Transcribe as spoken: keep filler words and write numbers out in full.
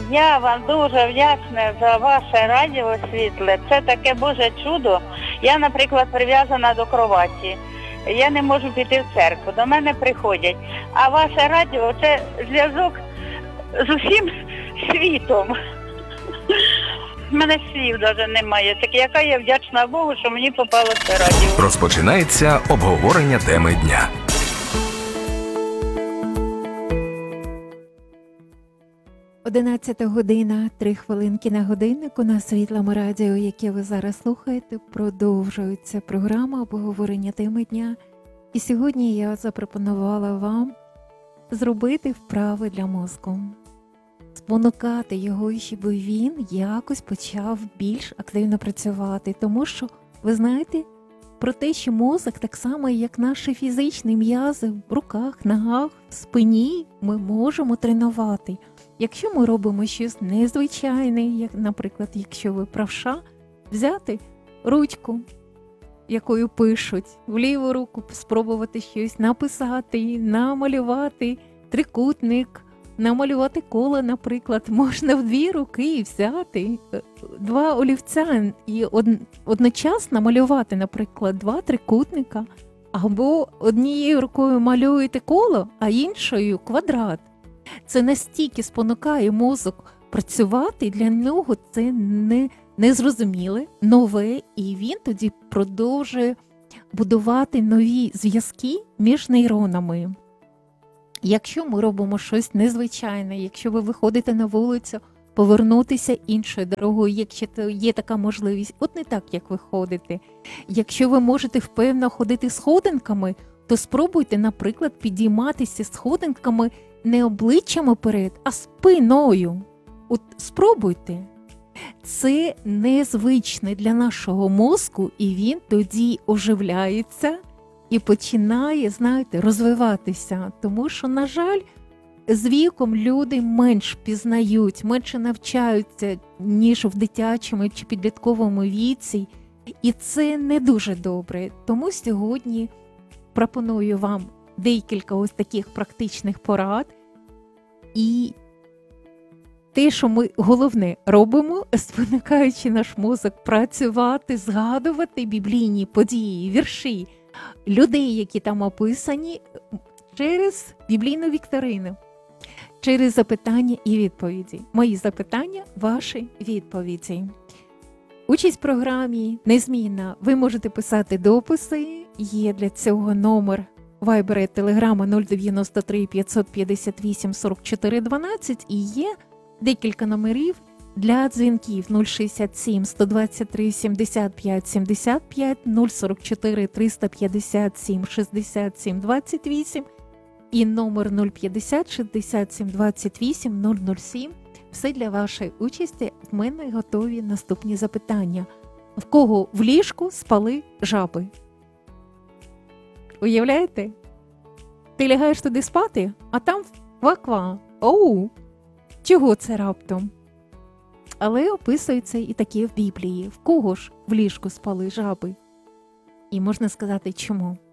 Я вам дуже вдячна за ваше радіо світле. Це таке Боже чудо. Я, наприклад, прив'язана до кроваті. Я не можу піти в церкву. До мене приходять. А ваше радіо – це зв'язок з усім світом. У мене слів навіть немає. Так яка я вдячна Богу, що мені попало це радіо. Розпочинається обговорення теми дня. одинадцята година, три хвилинки на годиннику на Світлому радіо, яке ви зараз слухаєте, продовжується програма обговорення теми дня. І сьогодні я запропонувала вам зробити вправи для мозку. Спонукати його, щоб він якось почав більш активно працювати. Тому що, ви знаєте, про те, що мозок, так само, як наші фізичні м'язи в руках, ногах, в спині, ми можемо тренувати. Якщо ми робимо щось незвичайне, як, наприклад, якщо ви правша, взяти ручку, якою пишуть, в ліву руку спробувати щось написати, намалювати трикутник, намалювати коло, наприклад, можна в дві руки взяти два олівця і одночасно малювати, наприклад, два трикутника, або однією рукою малюєте коло, а іншою квадрат. Це настільки спонукає мозок працювати, для нього це не, незрозуміле, нове, і він тоді продовжує будувати нові зв'язки між нейронами. Якщо ми робимо щось незвичайне, якщо ви виходите на вулицю, повернутися іншою дорогою, якщо є така можливість, от не так, як ви ходите. Якщо ви можете впевнено ходити сходинками, то спробуйте, наприклад, підійматися сходинками не обличчям вперед, а спиною. От спробуйте. Це незвичне для нашого мозку, і він тоді оживляється і починає, знаєте, розвиватися. Тому що, на жаль, з віком люди менш пізнають, менше навчаються, ніж в дитячому чи підлітковому віці. І це не дуже добре. Тому сьогодні пропоную вам декілька ось таких практичних порад. І те, що ми, головне, робимо, спонукаючи наш мозок працювати, згадувати біблійні події, вірші, людей, які там описані, через біблійну вікторину, через запитання і відповіді. Мої запитання, ваші відповіді. Участь в програмі незмінна. Ви можете писати дописи, є для цього номер Вайбера і Телеграма нуль дев'яносто три п'ятсот п'ятдесят вісім сорок чотири дванадцять, і є декілька номерів для дзвінків нуль шістдесят сім сто двадцять три сімдесят п'ять сімдесят п'ять, нуль сорок чотири триста п'ятдесят сім шістдесят сім двадцять вісім і номер нуль п'ятдесят шістдесят сім двадцять вісім нуль нуль сім. Все для вашої участі. В мене готові наступні запитання. В кого в ліжку спали жаби? Уявляєте? Ти лягаєш туди спати, а там ква-ква. Оу! Чого це раптом? Але описується і таке в Біблії. В кого ж в ліжку спали жаби? І можна сказати, чому?